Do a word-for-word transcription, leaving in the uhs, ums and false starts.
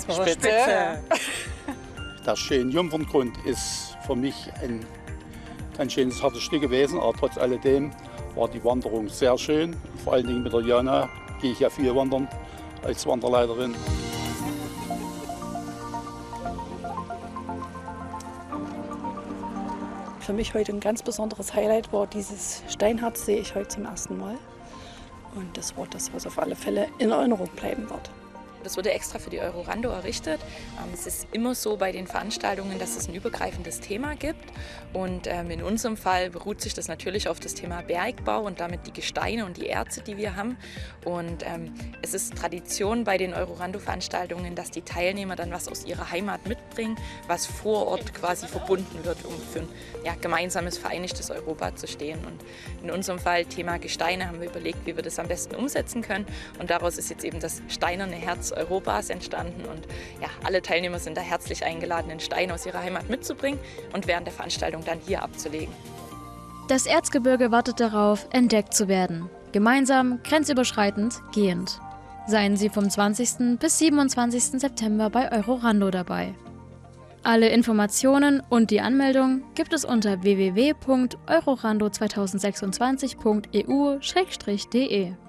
Spitze. Der schöne Jungferngrund ist für mich ein ganz schönes hartes Stück gewesen, aber trotz alledem war die Wanderung sehr schön. Vor allen Dingen mit der Jana gehe ich ja viel wandern als Wanderleiterin. Für mich heute ein ganz besonderes Highlight war dieses Steinharz, sehe ich heute zum ersten Mal. Und das war das, was auf alle Fälle in Erinnerung bleiben wird. Das wurde extra für die Eurorando errichtet. Es ist immer so bei den Veranstaltungen, dass es ein übergreifendes Thema gibt. Und in unserem Fall beruht sich das natürlich auf das Thema Bergbau und damit die Gesteine und die Erze, die wir haben. Und es ist Tradition bei den Eurorando-Veranstaltungen, dass die Teilnehmer dann was aus ihrer Heimat mitbringen, was vor Ort quasi verbunden wird, um für ein ja, gemeinsames, vereinigtes Europa zu stehen. Und in unserem Fall Thema Gesteine haben wir überlegt, wie wir das am besten umsetzen können. Und daraus ist jetzt eben das steinerne Herz Europas entstanden und ja, alle Teilnehmer sind da herzlich eingeladen, einen Stein aus ihrer Heimat mitzubringen und während der Veranstaltung dann hier abzulegen. Das Erzgebirge wartet darauf, entdeckt zu werden. Gemeinsam, grenzüberschreitend, gehend. Seien Sie vom zwanzigsten bis siebenundzwanzigsten September bei Eurorando dabei. Alle Informationen und die Anmeldung gibt es unter w w w punkt eurorando zweitausendsechsundzwanzig punkt e u schrägstrich d e.